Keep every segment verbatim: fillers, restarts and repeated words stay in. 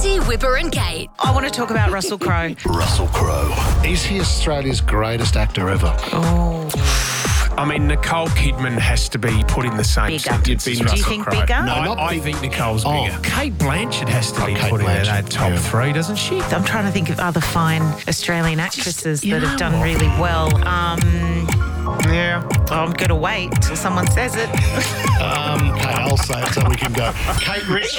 Fitzy, Whipper and Kate. I want to talk about Russell Crowe. Russell Crowe. Is he Australia's greatest actor ever? Oh. I mean, Nicole Kidman has to be put in the same Bigger. sentence Do as you Russell think Crowe. bigger? No, I, not I big. think Nicole's Oh. bigger. Kate Blanchett has to Oh, be Kate put in there, Blanchett, that top yeah. three, doesn't she? I'm trying to think of other fine Australian actresses you that have know done what? really well. Um, yeah, I'm going to wait till someone says it. Um, okay, I'll say it so we can go. Kate Ritchie.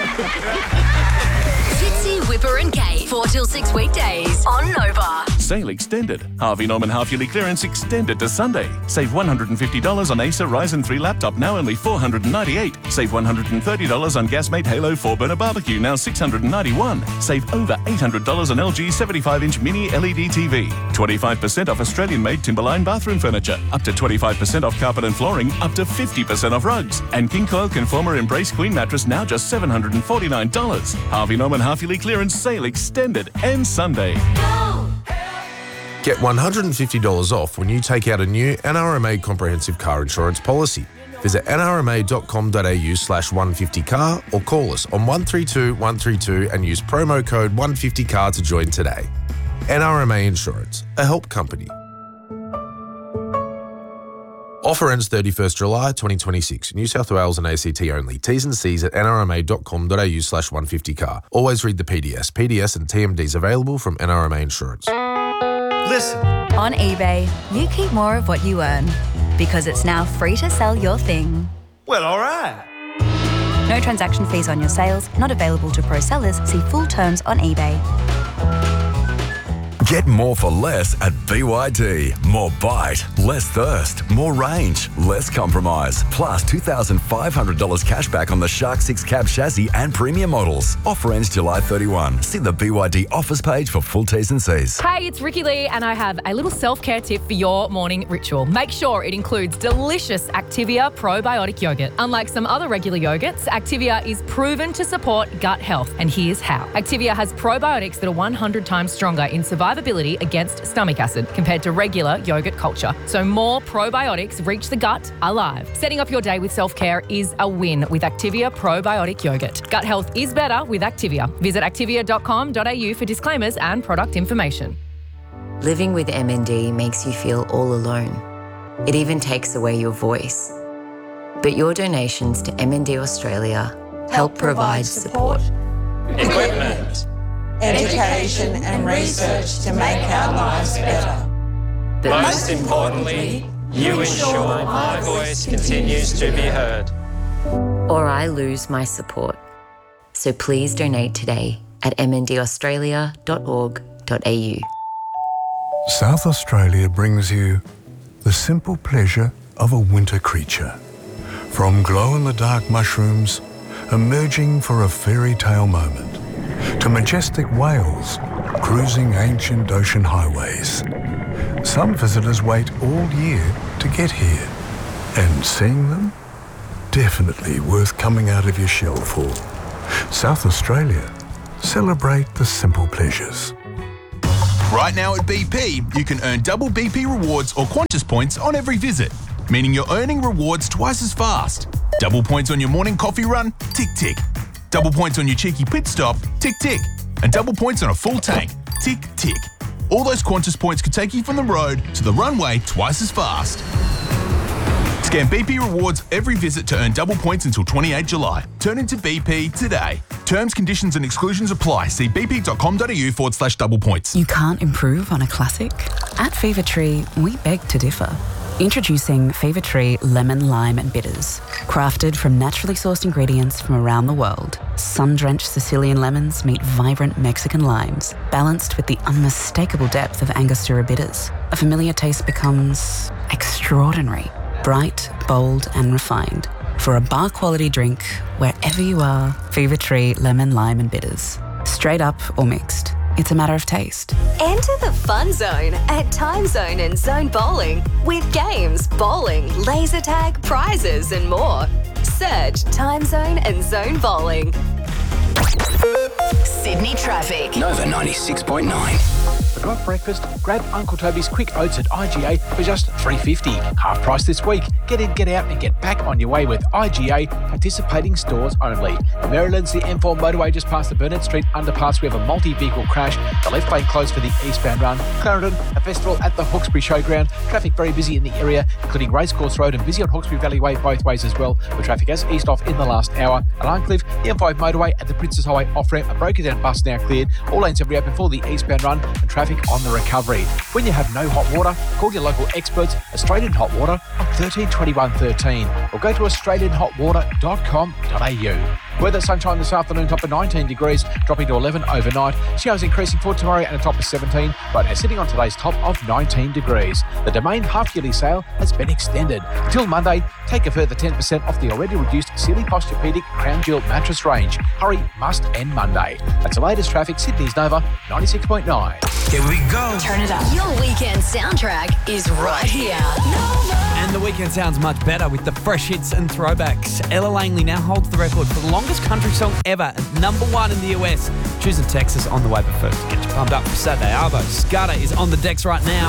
Fitzy, Whipper and Kate. four till six weekdays on Nova. Sale extended. Harvey Norman half-yearly clearance extended to Sunday. Save one hundred fifty dollars on Acer Ryzen three laptop, now only four hundred ninety-eight dollars. Save one hundred thirty dollars on Gasmate Halo four-burner barbecue, now six hundred ninety-one dollars. Save over eight hundred dollars on L G seventy-five inch mini L E D T V. twenty-five percent off Australian-made Timberline bathroom furniture. Up to twenty-five percent off carpet and flooring. Up to fifty percent off rugs. And King Coil Conformer Embrace Queen mattress, now just seven hundred forty-nine dollars. Harvey Norman half-yearly clearance sale extended and Sunday. Get one hundred fifty dollars off when you take out a new N R M A comprehensive car insurance policy. Visit nrma.com.au slash 150car or call us on one three two one three two and use promo code one fifty car to join today. N R M A Insurance, a help company. Offer ends thirty-first July twenty twenty-six. New South Wales and A C T only. T's and C's at nrma.com.au slash 150car. Always read the P D S. P D S and T M Ds available from N R M A Insurance. Listen. On eBay, you keep more of what you earn because it's now free to sell your thing. Well, all right. No transaction fees on your sales, not available to pro sellers. See full terms on eBay. Get more for less at B Y D. More bite, less thirst, more range, less compromise. Plus two thousand five hundred dollars cash back on the Shark six cab chassis and premium models. Offer ends July thirty-first. See the B Y D offers page for full T's and C's. Hey, it's Ricky Lee and I have a little self-care tip for your morning ritual. Make sure it includes delicious Activia probiotic yogurt. Unlike some other regular yogurts, Activia is proven to support gut health. And here's how. Activia has probiotics that are one hundred times stronger in survivability against stomach acid compared to regular yogurt culture. So more probiotics reach the gut alive. Setting up your day with self-care is a win with Activia probiotic yogurt. Gut health is better with Activia. Visit activia dot com dot a u for disclaimers and product information. Living with M N D makes you feel all alone. It even takes away your voice. But your donations to M N D Australia help provide support. Equipment, education and research to make our lives better. But most importantly, you ensure my voice continues to be heard. Or I lose my support. So please donate today at m n d australia dot org dot a u. South Australia brings you the simple pleasure of a winter creature. From glow-in-the-dark mushrooms emerging for a fairy tale moment, to majestic whales cruising ancient ocean highways. Some visitors wait all year to get here, and seeing them, definitely worth coming out of your shell for. South Australia, celebrate the simple pleasures. Right now at B P, you can earn double B P rewards or Qantas points on every visit, meaning you're earning rewards twice as fast. Double points on your morning coffee run, tick tick. Double points on your cheeky pit stop, tick tick. And double points on a full tank, tick tick. All those Qantas points could take you from the road to the runway twice as fast. Scan B P rewards every visit to earn double points until twenty-eighth July. Turn into B P today. Terms, conditions and exclusions apply. See bp.com.au forward slash double points. You can't improve on a classic? At Fever Tree, we beg to differ. Introducing Fever Tree Lemon, Lime and Bitters. Crafted from naturally sourced ingredients from around the world, sun-drenched Sicilian lemons meet vibrant Mexican limes, balanced with the unmistakable depth of Angostura bitters. A familiar taste becomes extraordinary, bright, bold and refined. For a bar-quality drink, wherever you are, Fever Tree Lemon, Lime and Bitters. Straight up or mixed. It's a matter of taste. Enter the fun zone at Time Zone and Zone Bowling with games, bowling, laser tag, prizes and more. Search Time Zone and Zone Bowling. Sydney traffic. Nova ninety-six point nine. For drop breakfast, grab Uncle Toby's Quick Oats at I G A for just three dollars fifty. Half price this week. Get in, get out and get back on your way with I G A, participating stores only. Maryland's the M four motorway just past the Burnett Street underpass. We have a multi-vehicle crash. The left lane closed for the eastbound run. Clarendon, a festival at the Hawkesbury Showground. Traffic very busy in the area, including Racecourse Road and busy on Hawkesbury Valley Way both ways as well, with traffic has eased off in the last hour. At Arncliffe, the M five motorway at the Princess Highway off-ramp, a broken down bus now cleared. All lanes have reopened for the eastbound run and traffic on the recovery. When you have no hot water, call your local experts, Australian Hot Water, on thirteen twenty-one thirteen, or go to australian hot water dot com dot a u. Weather, sunshine this afternoon, top of nineteen degrees, dropping to eleven overnight. Showers increasing for tomorrow and a top of seventeen. Right now, sitting on today's top of nineteen degrees. The Domain half-yearly sale has been extended. Until Monday, take a further ten percent off the already reduced Sealy Posturepedic Crown Jewel mattress range. Hurry must end Monday. That's the latest traffic. Sydney's Nova, ninety-six point nine. Here we go. Turn it up. Your weekend soundtrack is right here. And the weekend sounds much better with the fresh hits and throwbacks. Ella Langley now holds the record for the longest country song ever at number one in the U S. Choosing Texas on the way, but first, get you pumped up for Saturday Arvo. Scudder is on the decks right now.